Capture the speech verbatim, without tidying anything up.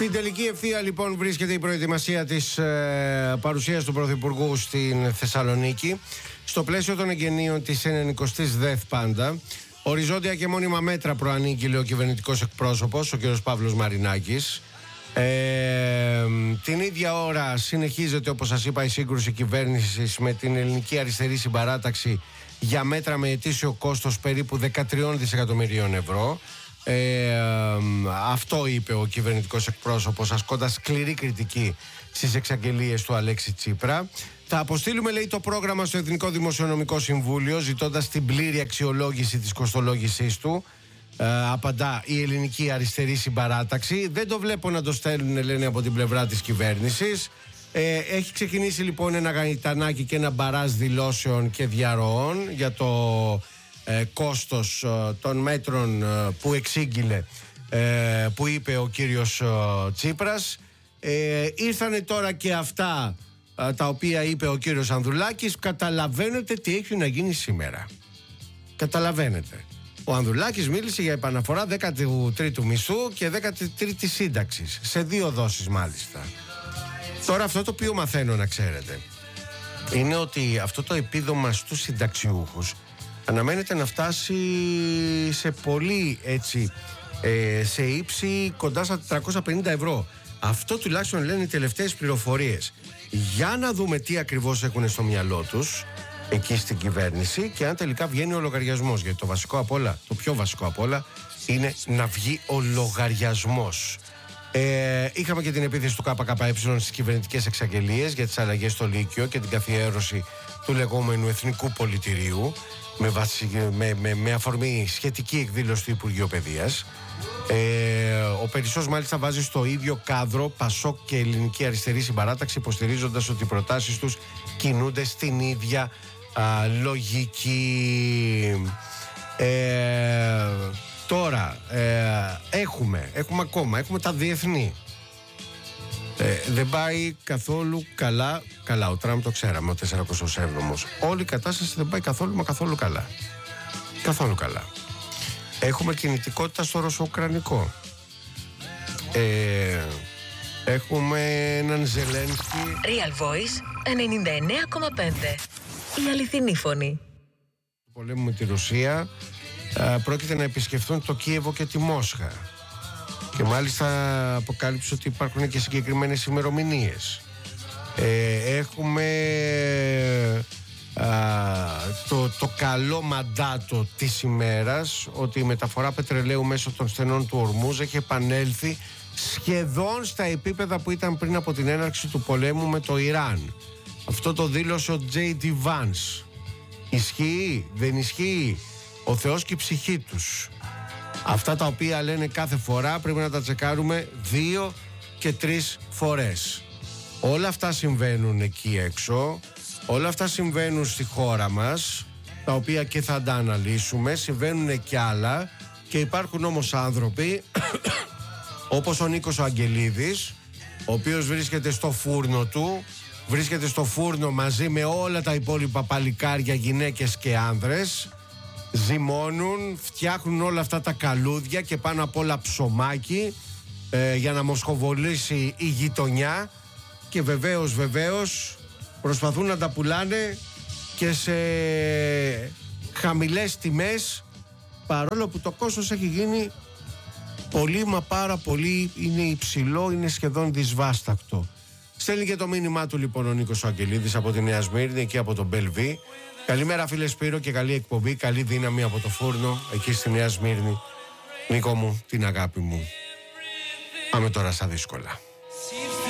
Στην τελική ευθεία λοιπόν βρίσκεται η προετοιμασία της ε, παρουσίας του Πρωθυπουργού στην Θεσσαλονίκη στο πλαίσιο των εγγενείων της ενενηκοστής ΔΕΘ πάντα. Οριζόντια και μόνιμα μέτρα προανήγγειλε ο κυβερνητικός εκπρόσωπος, ο κ. Παύλος Μαρινάκης. Ε, την ίδια ώρα συνεχίζεται, όπως σας είπα, η σύγκρουση κυβέρνησης με την Ελληνική Αριστερή Συμπαράταξη για μέτρα με ετήσιο κόστος περίπου δεκατρία δισεκατομμυρίων ευρώ. Ε, αυτό είπε ο κυβερνητικός εκπρόσωπος, ασκώντας σκληρή κριτική στις εξαγγελίες του Αλέξη Τσίπρα. Θα αποστείλουμε, λέει, το πρόγραμμα στο Εθνικό Δημοσιονομικό Συμβούλιο, ζητώντας την πλήρη αξιολόγηση της κοστολόγησής του. Ε, απαντά η Ελληνική Αριστερή Συμπαράταξη. Δεν το βλέπω να το στέλνουν, λένε, από την πλευρά της κυβέρνησης. Ε, έχει ξεκινήσει λοιπόν ένα γαϊτανάκι και ένα μπαράζ δηλώσεων και διαρροών για το ε, κόστος ε, των μέτρων ε, που εξήγηλε, ε, που είπε ο κύριος ε, Τσίπρας. Ε, ήρθανε τώρα και αυτά ε, τα οποία είπε ο κύριος Ανδρουλάκης. Καταλαβαίνετε τι έχει να γίνει σήμερα. Καταλαβαίνετε. Ο Ανδρουλάκης μίλησε για επαναφορά δέκατου τρίτου μισθού και δέκατη τρίτη σύνταξης, σε δύο δόσεις μάλιστα. Τώρα αυτό το οποίο μαθαίνω, να ξέρετε, είναι ότι αυτό το επίδομα στους συνταξιούχους αναμένεται να φτάσει σε πολύ, έτσι, ε, σε ύψη κοντά στα τετρακόσια πενήντα ευρώ. Αυτό τουλάχιστον λένε οι τελευταίες πληροφορίες. Για να δούμε τι ακριβώς έχουν στο μυαλό τους εκεί στην κυβέρνηση και αν τελικά βγαίνει ο λογαριασμός. Γιατί το βασικό απ' όλα, το πιο βασικό απ' όλα, είναι να βγει ο λογαριασμός. Ε, είχαμε και την επίθεση του ΚΚΕ στις κυβερνητικές εξαγγελίες για τις αλλαγές στο Λύκειο και την καθιέρωση του λεγόμενου Εθνικού Πολιτηρίου με, βασι, με, με, με αφορμή σχετική εκδήλωση του Υπουργείου Παιδείας. Ε, ο Περισσός μάλιστα βάζει στο ίδιο κάδρο Πασόκ και Ελληνική Αριστερή Συμπαράταξη, υποστηρίζοντας ότι οι προτάσεις τους κινούνται στην ίδια α, λογική. Ε, τώρα ε, έχουμε, έχουμε ακόμα, έχουμε τα διεθνή. Ε, δεν πάει καθόλου καλά. Καλά, ο Τραμπ το ξέραμε, ο σαράντα έβδομος. Όλη η κατάσταση δεν πάει καθόλου μα καθόλου καλά. Καθόλου καλά. Έχουμε κινητικότητα στο ρωσο-ουκρανικό. Ε, έχουμε έναν Ζελένσκι. Real Voice ενενήντα εννέα κόμμα πέντε. Η αληθινή φωνή. Του πολέμου με τη Ρωσία α, πρόκειται να επισκεφθούν το Κίεβο και τη Μόσχα. Και μάλιστα αποκάλυψε ότι υπάρχουν και συγκεκριμένες ημερομηνίες. Ε, έχουμε α, το, το καλό μαντάτο της ημέρας ότι η μεταφορά πετρελαίου μέσω των στενών του Ορμούζ έχει επανέλθει σχεδόν στα επίπεδα που ήταν πριν από την έναρξη του πολέμου με το Ιράν. Αυτό το δήλωσε ο τζέι ντι Vance. Ισχύει, δεν ισχύει? Ο Θεός και η ψυχή τους. Αυτά τα οποία λένε κάθε φορά πρέπει να τα τσεκάρουμε δύο και τρεις φορές. Όλα αυτά συμβαίνουν εκεί έξω, όλα αυτά συμβαίνουν στη χώρα μας, τα οποία και θα τα αναλύσουμε, συμβαίνουν και άλλα και υπάρχουν όμως άνθρωποι όπως ο Νίκος ο Αγγελίδης, ο οποίος βρίσκεται στο φούρνο του, βρίσκεται στο φούρνο μαζί με όλα τα υπόλοιπα παλικάρια, γυναίκες και άνδρες, ζυμώνουν, φτιάχνουν όλα αυτά τα καλούδια και πάνω απ' όλα ψωμάκι ε, για να μοσχοβολήσει η γειτονιά και βεβαίως βεβαίως προσπαθούν να τα πουλάνε και σε χαμηλές τιμές, παρόλο που το κόστος έχει γίνει πολύ μα πάρα πολύ, είναι υψηλό, είναι σχεδόν δυσβάστακτο. Στέλνει και το μήνυμά του λοιπόν ο Νίκος ο Αγγελίδης από τη Νέα Σμύρνη και από τον Μπελβί. Καλημέρα φίλε Σπύρο και καλή εκπομπή, καλή δύναμη από το φούρνο εκεί στη Νέα Σμύρνη. Νίκο μου, την αγάπη μου. Πάμε τώρα στα δύσκολα.